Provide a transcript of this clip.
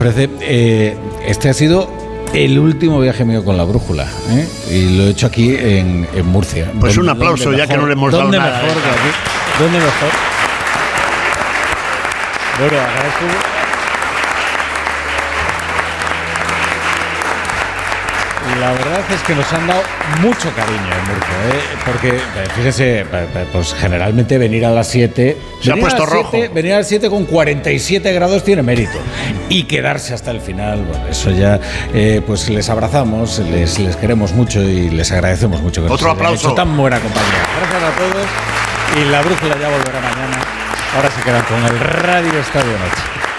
Este ha sido el último viaje mío con la brújula, ¿eh? Y lo he hecho aquí en Murcia. Pues un aplauso, ya que no le hemos dado nada. ¿Dónde mejor que aquí? ¿Dónde mejor? Bueno, agradezco. La verdad es que nos han dado mucho cariño en Murcia, ¿eh? Porque, fíjese, pues generalmente venir a las 7... Se ha puesto rojo. Venir a las 7 con 47 grados tiene mérito. Y quedarse hasta el final, bueno, eso ya... pues les abrazamos, les queremos mucho y les agradecemos mucho que Otro aplauso. Nos hayan hecho tan buena compañía. Gracias a todos. Y la brújula ya volverá mañana. Ahora se quedan con el Radio Estadio Noche.